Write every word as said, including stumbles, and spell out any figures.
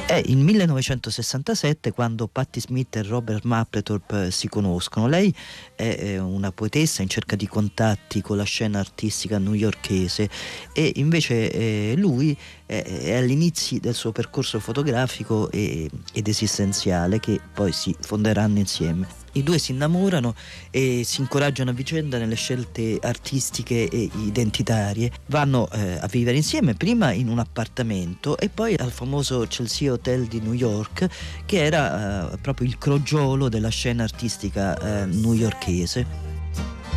È il millenovecentosessantasette quando Patti Smith e Robert Mapplethorpe si conoscono. Lei è una poetessa in cerca di contatti con la scena artistica newyorkese e invece eh, lui è, è all'inizio del suo percorso fotografico e, ed esistenziale, che poi si fonderanno insieme. I due si innamorano e si incoraggiano a vicenda nelle scelte artistiche e identitarie. Vanno eh, a vivere insieme, prima in un appartamento e poi al famoso Chelsea Hotel di New York, che era eh, proprio il crogiolo della scena artistica eh, newyorkese.